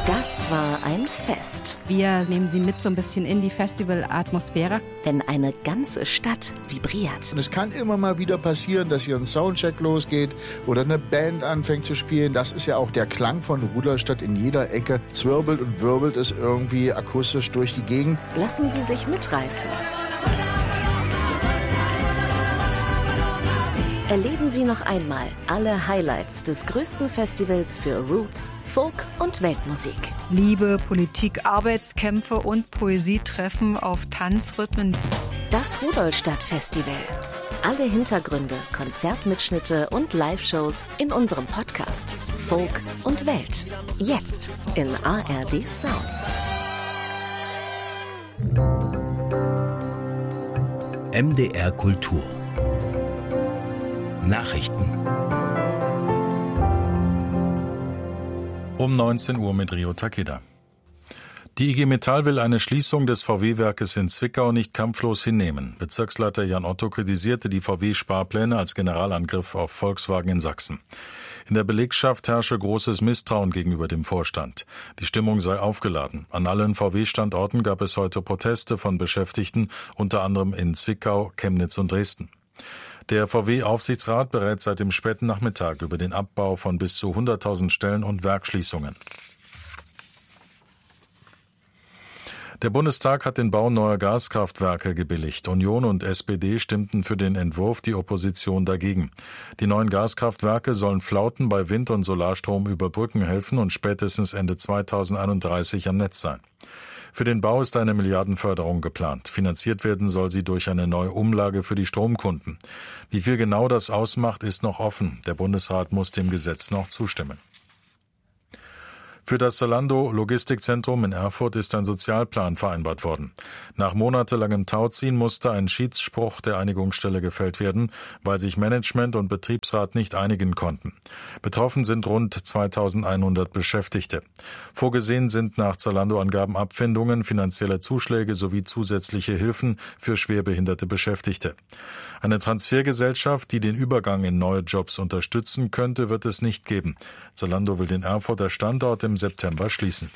Das war ein Fest. Wir nehmen Sie mit so ein bisschen in die Festival-Atmosphäre. Wenn eine ganze Stadt vibriert. Und es kann immer mal wieder passieren, dass hier ein Soundcheck losgeht oder eine Band anfängt zu spielen. Das ist ja auch der Klang von Rudolstadt. In jeder Ecke zwirbelt und wirbelt es irgendwie akustisch durch die Gegend. Lassen Sie sich mitreißen. Erleben Sie noch einmal alle Highlights des größten Festivals für Roots, Folk und Weltmusik. Liebe, Politik, Arbeitskämpfe und Poesietreffen auf Tanzrhythmen. Das Rudolstadt-Festival. Alle Hintergründe, Konzertmitschnitte und Live-Shows in unserem Podcast Folk und Welt. Jetzt in ARD Sounds. MDR Kultur Nachrichten. Um 19 Uhr mit Rio Takeda. Die IG Metall will eine Schließung des VW-Werkes in Zwickau nicht kampflos hinnehmen. Bezirksleiter Jan Otto kritisierte die VW-Sparpläne als Generalangriff auf Volkswagen in Sachsen. In der Belegschaft herrsche großes Misstrauen gegenüber dem Vorstand. Die Stimmung sei aufgeladen. An allen VW-Standorten gab es heute Proteste von Beschäftigten, unter anderem in Zwickau, Chemnitz und Dresden. Der VW-Aufsichtsrat berät seit dem späten Nachmittag über den Abbau von bis zu 100.000 Stellen und Werksschließungen. Der Bundestag hat den Bau neuer Gaskraftwerke gebilligt. Union und SPD stimmten für den Entwurf, die Opposition dagegen. Die neuen Gaskraftwerke sollen Flauten bei Wind- und Solarstrom überbrücken helfen und spätestens Ende 2031 am Netz sein. Für den Bau ist eine Milliardenförderung geplant. Finanziert werden soll sie durch eine neue Umlage für die Stromkunden. Wie viel genau das ausmacht, ist noch offen. Der Bundesrat muss dem Gesetz noch zustimmen. Für das Zalando-Logistikzentrum in Erfurt ist ein Sozialplan vereinbart worden. Nach monatelangem Tauziehen musste ein Schiedsspruch der Einigungsstelle gefällt werden, weil sich Management und Betriebsrat nicht einigen konnten. Betroffen sind rund 2.100 Beschäftigte. Vorgesehen sind nach Zalando-Angaben Abfindungen, finanzielle Zuschläge sowie zusätzliche Hilfen für schwerbehinderte Beschäftigte. Eine Transfergesellschaft, die den Übergang in neue Jobs unterstützen könnte, wird es nicht geben. Zalando will den Erfurter Standort im September schließen.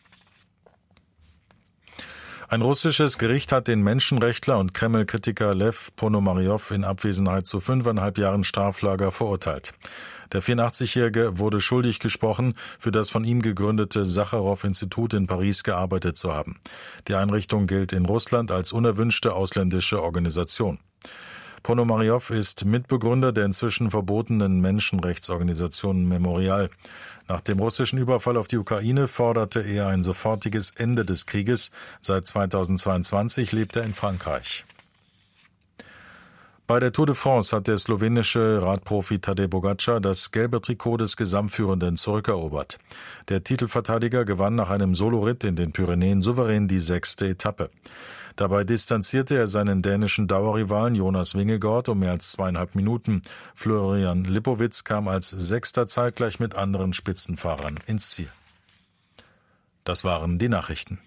Ein russisches Gericht hat den Menschenrechtler und Kreml-Kritiker Lew Ponomarjow in Abwesenheit zu 5,5 Jahren Straflager verurteilt. Der 84-Jährige wurde schuldig gesprochen, für das von ihm gegründete Sacharow-Institut in Paris gearbeitet zu haben. Die Einrichtung gilt in Russland als unerwünschte ausländische Organisation. Ponomarjow ist Mitbegründer der inzwischen verbotenen Menschenrechtsorganisation Memorial. Nach dem russischen Überfall auf die Ukraine forderte er ein sofortiges Ende des Krieges. Seit 2022 lebt er in Frankreich. Bei der Tour de France hat der slowenische Radprofi Tadej Pogačar das gelbe Trikot des Gesamtführenden zurückerobert. Der Titelverteidiger gewann nach einem Soloritt in den Pyrenäen souverän die 6. Etappe. Dabei distanzierte er seinen dänischen Dauerrivalen Jonas Vingegaard um mehr als 2,5 Minuten. Florian Lipowitz kam als 6. zeitgleich mit anderen Spitzenfahrern ins Ziel. Das waren die Nachrichten.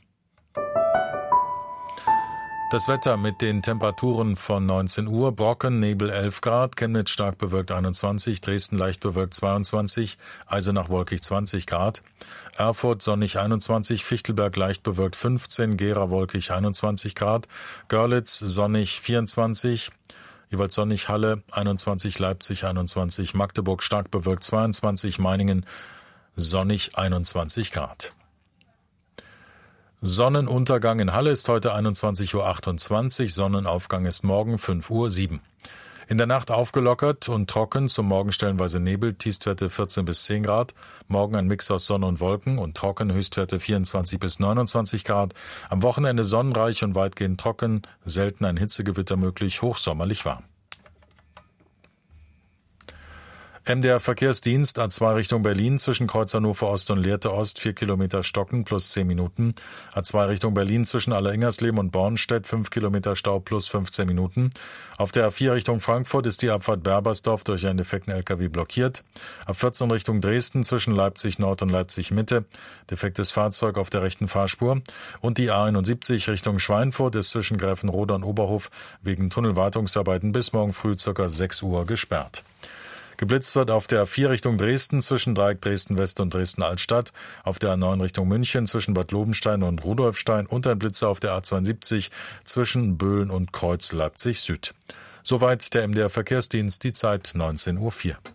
Das Wetter mit den Temperaturen von 19 Uhr. Brocken, Nebel 11 Grad, Chemnitz stark bewölkt 21, Dresden leicht bewölkt 22, Eisenach wolkig 20 Grad, Erfurt sonnig 21, Fichtelberg leicht bewölkt 15, Gera wolkig 21 Grad, Görlitz sonnig 24, jeweils sonnig Halle 21, Leipzig 21, Magdeburg stark bewölkt 22, Meiningen sonnig 21 Grad. Sonnenuntergang in Halle ist heute 21:28 Uhr, Sonnenaufgang ist morgen 5:07 Uhr. In der Nacht aufgelockert und trocken, zum Morgen stellenweise Nebel, Tiefstwerte 14 bis 10 Grad. Morgen ein Mix aus Sonne und Wolken und trocken, Höchstwerte 24 bis 29 Grad. Am Wochenende sonnenreich und weitgehend trocken, selten ein Hitzegewitter möglich, hochsommerlich warm. MDR Verkehrsdienst A2 Richtung Berlin zwischen Kreuz Hannover Ost und Lehrte Ost 4 Kilometer stocken plus 10 Minuten. A2 Richtung Berlin zwischen Aller-Ingersleben und Bornstedt 5 Kilometer Stau plus 15 Minuten. Auf der A4 Richtung Frankfurt ist die Abfahrt Berbersdorf durch einen defekten LKW blockiert. A14 Richtung Dresden zwischen Leipzig Nord und Leipzig Mitte. Defektes Fahrzeug auf der rechten Fahrspur. Und die A71 Richtung Schweinfurt ist zwischen Gräfenrode und Oberhof wegen Tunnelwartungsarbeiten bis morgen früh ca. 6 Uhr gesperrt. Geblitzt wird auf der A4 Richtung Dresden zwischen Dreieck Dresden-West und Dresden-Altstadt, auf der A9 Richtung München zwischen Bad Lobenstein und Rudolfstein und ein Blitzer auf der A72 zwischen Böhlen und Kreuz Leipzig-Süd. Soweit der MDR Verkehrsdienst, die Zeit 19:04 Uhr.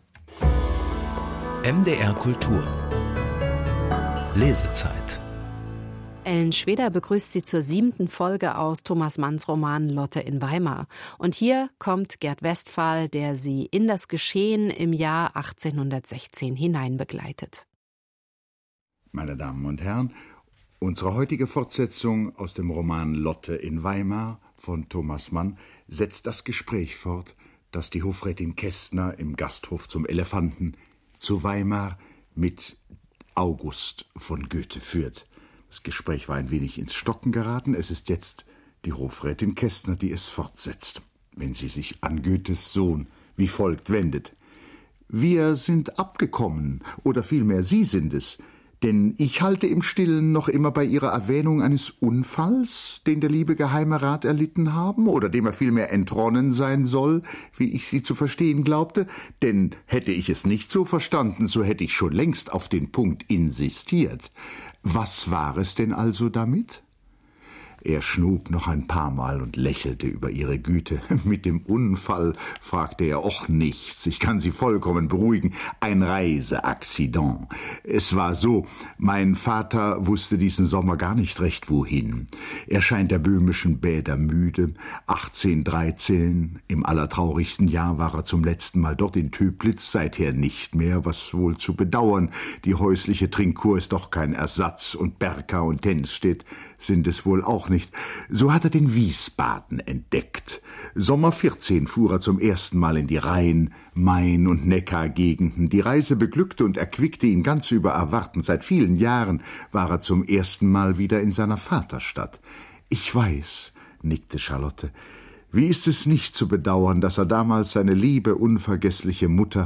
MDR Kultur. Lesezeit. Ellen Schweder begrüßt Sie zur 7. Folge aus Thomas Manns Roman Lotte in Weimar. Und hier kommt Gerd Westphal, der Sie in das Geschehen im Jahr 1816 hineinbegleitet. Meine Damen und Herren, unsere heutige Fortsetzung aus dem Roman Lotte in Weimar von Thomas Mann setzt das Gespräch fort, das die Hofrätin Kästner im Gasthof zum Elefanten zu Weimar mit August von Goethe führt. Das Gespräch war ein wenig ins Stocken geraten. Es ist jetzt die Hofrätin Kästner, die es fortsetzt, wenn sie sich an Goethes Sohn wie folgt wendet. Wir sind abgekommen, oder vielmehr Sie sind es, denn ich halte im Stillen noch immer bei Ihrer Erwähnung eines Unfalls, den der liebe Geheime Rat erlitten haben, oder dem er vielmehr entronnen sein soll, wie ich Sie zu verstehen glaubte, denn hätte ich es nicht so verstanden, so hätte ich schon längst auf den Punkt insistiert. Was war es denn also damit? Er schnub noch ein paar Mal und lächelte über ihre Güte. Mit dem Unfall fragte er, »Och, nichts, ich kann Sie vollkommen beruhigen, ein Reiseaccident. Es war so, mein Vater wusste diesen Sommer gar nicht recht wohin. Er scheint der böhmischen Bäder müde. 1813, im allertraurigsten Jahr, war er zum letzten Mal dort in Töplitz, seither nicht mehr, was wohl zu bedauern. Die häusliche Trinkur ist doch kein Ersatz, und Berka und Tennstedt sind es wohl auch nicht. So hat er den Wiesbaden entdeckt. Sommer 14 fuhr er zum ersten Mal in die Rhein-, Main- und Neckar-Gegenden. Die Reise beglückte und erquickte ihn ganz über Erwarten. Seit vielen Jahren war er zum ersten Mal wieder in seiner Vaterstadt. »Ich weiß«, nickte Charlotte. »Wie ist es nicht zu bedauern, dass er damals seine liebe, unvergessliche Mutter